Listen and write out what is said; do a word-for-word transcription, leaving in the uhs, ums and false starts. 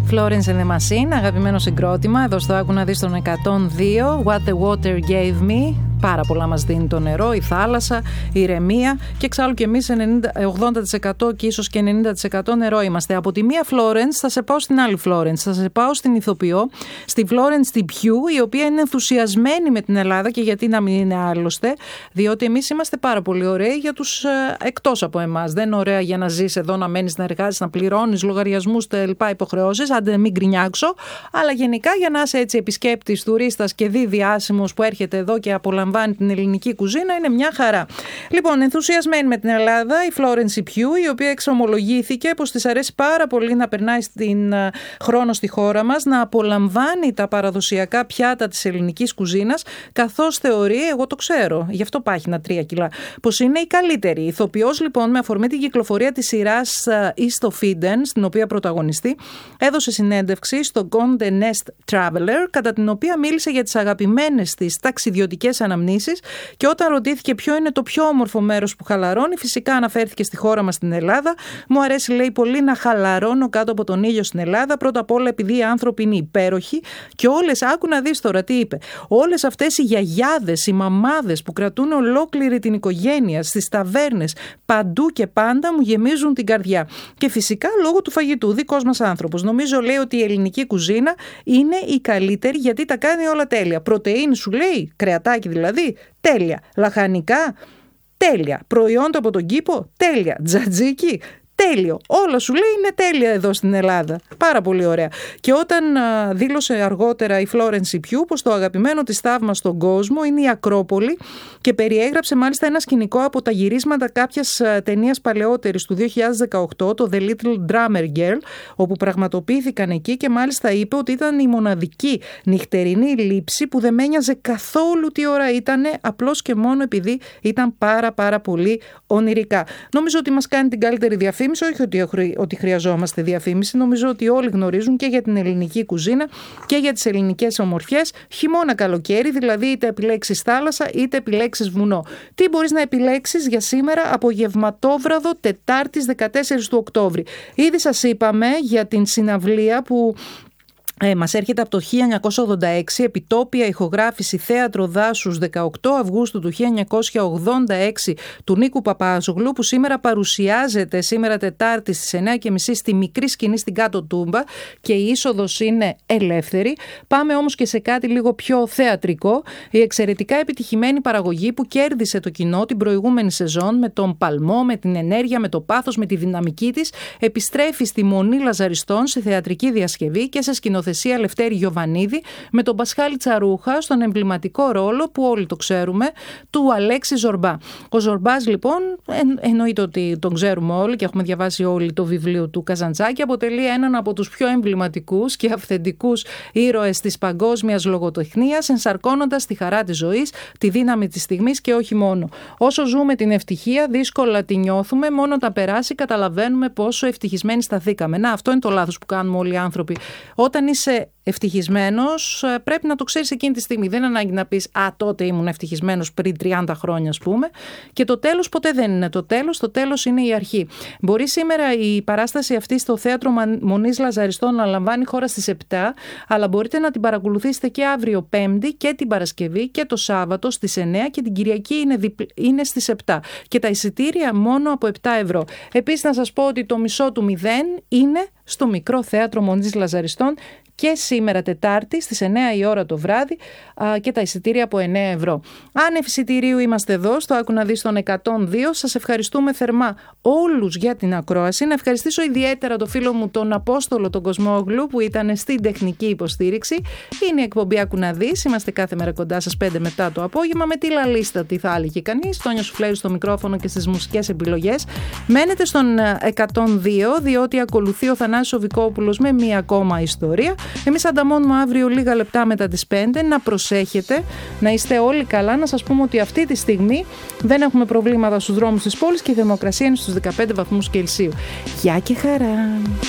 Florence and the Machine, αγαπημένο συγκρότημα. Εδώ στο Άκου να δεις τον εκατόν δύο. What the Water Gave Me. Πάρα πολλά μας δίνει το νερό, η θάλασσα, η ηρεμία. Και εξάλλου και εμείς ογδόντα τοις εκατό και ίσως και ενενήντα τοις εκατό νερό είμαστε. Από τη μία Florence θα σε πάω στην άλλη Florence. Θα σε πάω στην ηθοποιό, στη Florence την Pugh, η οποία είναι ενθουσιασμένη με την Ελλάδα και γιατί να μην είναι άλλωστε. Διότι εμείς είμαστε πάρα πολύ ωραίοι για τους ε, εκτός από εμάς. Δεν είναι ωραία για να ζεις εδώ, να μένεις, να εργάζεσαι, να πληρώνεις λογαριασμούς, λοιπά υποχρεώσεις. Άντε μην γκρινιάξω. Αλλά γενικά για να είσαι έτσι επισκέπτης, τουρίστας και δι διάσημος που έρχεται εδώ και απολαμβάνει την ελληνική κουζίνα, είναι μια χαρά. Λοιπόν, ενθουσιασμένη με την Ελλάδα η Florence Pugh, η οποία εξομολογήθηκε πως της αρέσει πάρα πολύ να περνάει στην, uh, χρόνο στη χώρα μας, να απολαμβάνει τα παραδοσιακά πιάτα της ελληνικής κουζίνας, καθώς θεωρεί, εγώ το ξέρω, γι' αυτό πάχυνα τρία κιλά, πως είναι η καλύτερη. Η ηθοποιός λοιπόν, με αφορμή την κυκλοφορία της σειράς uh, East of Eden, στην οποία πρωταγωνιστεί, έδωσε συνέντευξη στο Condé Nast Traveler, κατά την οποία μίλησε για τις αγαπημένες της ταξιδιωτικές αναμνήσεις. Και όταν ρωτήθηκε ποιο είναι το πιο όμορφο μέρος που χαλαρώνει, φυσικά αναφέρθηκε στη χώρα μας στην Ελλάδα. Μου αρέσει, λέει, πολύ να χαλαρώνω κάτω από τον ήλιο στην Ελλάδα. Πρώτα απ' όλα επειδή οι άνθρωποι είναι υπέροχοι και όλες, άκου να δεις τώρα τι είπε, όλες αυτές οι γιαγιάδες, οι μαμάδες που κρατούν ολόκληρη την οικογένεια στις ταβέρνες παντού και πάντα μου γεμίζουν την καρδιά. Και φυσικά λόγω του φαγητού, δικός μας άνθρωπος. Νομίζω, λέει, ότι η ελληνική κουζίνα είναι η καλύτερη γιατί τα κάνει όλα τέλεια. Πρωτεΐνη σου λέει, κρεατάκι δηλαδή. Δηλαδή, τέλεια. Λαχανικά, τέλεια. Προϊόντα από τον κήπο, τέλεια. Τζατζίκι, τέλειο. Όλα σου λέει είναι τέλεια εδώ στην Ελλάδα. Πάρα πολύ ωραία. Και όταν α, δήλωσε αργότερα η Florence Pugh πως το αγαπημένο της θαύμα στον κόσμο είναι η Ακρόπολη και περιέγραψε μάλιστα ένα σκηνικό από τα γυρίσματα κάποιας ταινίας παλαιότερης του δύο χιλιάδες δεκαοκτώ, το The Little Drummer Girl, όπου πραγματοποιήθηκαν εκεί και μάλιστα είπε ότι ήταν η μοναδική νυχτερινή λήψη που δεν με ένοιαζε καθόλου τι ώρα ήτανε, απλώς και μόνο επειδή ήταν πάρα πάρα πολύ ονειρικά. Νομίζω ότι μας κάνει την καλύτερη διαφήμιση. Όχι ότι, ότι χρειαζόμαστε διαφήμιση, νομίζω ότι όλοι γνωρίζουν και για την ελληνική κουζίνα και για τις ελληνικές ομορφιές, χειμώνα καλοκαίρι, δηλαδή είτε επιλέξεις θάλασσα είτε επιλέξεις βουνό. Τι μπορείς να επιλέξεις για σήμερα, απογευματόβραδο Τετάρτης δεκατέσσερις του Οκτώβρη. Ήδη σας είπαμε για την συναυλία που Ε, μας έρχεται από το χίλια εννιακόσια ογδόντα έξι, επιτόπια ηχογράφηση θέατρο δάσους δεκαοκτώ Αυγούστου του χίλια εννιακόσια ογδόντα έξι του Νίκου Παπάζογλου, που σήμερα παρουσιάζεται σήμερα Τετάρτη στις εννιά και μισή στη μικρή σκηνή στην Κάτω Τούμπα και η είσοδος είναι ελεύθερη. Πάμε όμως και σε κάτι λίγο πιο θεατρικό. Η εξαιρετικά επιτυχημένη παραγωγή που κέρδισε το κοινό την προηγούμενη σεζόν με τον παλμό, με την ενέργεια, με το πάθος, με τη δυναμική της, επιστρέφει στη Μονή Λαζαριστών σε θεατρική διασκευή και σε σκηνοθεσία Λευτέρη Γιοβανίδη, με τον Πασχάλη Τσαρούχα στον εμβληματικό ρόλο που όλοι το ξέρουμε, του Αλέξη Ζορμπά. Ο Ζορμπάς λοιπόν, εν, εννοείται ότι τον ξέρουμε όλοι και έχουμε διαβάσει όλοι το βιβλίο του Καζαντζάκη, αποτελεί έναν από τους πιο εμβληματικούς και αυθεντικούς ήρωες της παγκόσμιας λογοτεχνίας, ενσαρκώνοντας τη χαρά της ζωής, τη δύναμη της στιγμής και όχι μόνο. Όσο ζούμε την ευτυχία, δύσκολα τη νιώθουμε, μόνο όταν περάσει καταλαβαίνουμε πόσο ευτυχισμένοι σταθήκαμε. Να, αυτό είναι το λάθος που κάνουμε όλοι οι άνθρωποι. Όταν είσαι ευτυχισμένος, πρέπει να το ξέρεις εκείνη τη στιγμή. Δεν είναι ανάγκη να πεις «Α, τότε ήμουν ευτυχισμένος πριν τριάντα χρόνια», ας πούμε. Και το τέλος ποτέ δεν είναι το τέλος. Το τέλος είναι η αρχή. Μπορεί σήμερα η παράσταση αυτή στο Θέατρο Μονής Λαζαριστών να λαμβάνει χώρα στις επτά, αλλά μπορείτε να την παρακολουθήσετε και αύριο Πέμπτη και την Παρασκευή και το Σάββατο στις εννιά και την Κυριακή είναι, διπλ... είναι στις επτά. Και τα εισιτήρια μόνο από επτά ευρώ. Επίσης να σας πω ότι το μισό του μηδέν είναι στο Μικρό Θέατρο Μονής Λαζαριστών και σήμερα Τετάρτη στις εννιά η ώρα το βράδυ α, και τα εισιτήρια από εννέα ευρώ. Άνευ εισιτηρίου είμαστε εδώ στο Άκου να δεις τον εκατόν δύο. Σας ευχαριστούμε θερμά όλους για την ακρόαση. Να ευχαριστήσω ιδιαίτερα το φίλο μου τον Απόστολο τον Κοσμόγλου που ήταν στην τεχνική υποστήριξη. Είναι η εκπομπή Άκου να δεις. Είμαστε κάθε μέρα κοντά σας πέντε μετά το απόγευμα με τη λαλίστα, τι θα έλεγε κανείς. Τόνιο Σουφλέρη στο μικρόφωνο και στις μουσικές επιλογές. Μένετε στον εκατόν δύο διότι ακολουθεί ο Θανάσης Οβικόπουλος με μία ακόμα ιστορία. Εμείς ανταμώνουμε αύριο λίγα λεπτά μετά τις πέντε. Να προσέχετε, να είστε όλοι καλά. Να σας πούμε ότι αυτή τη στιγμή δεν έχουμε προβλήματα στους δρόμους της πόλης και η θερμοκρασία είναι στους δεκαπέντε βαθμούς Κελσίου. Γεια και χαρά!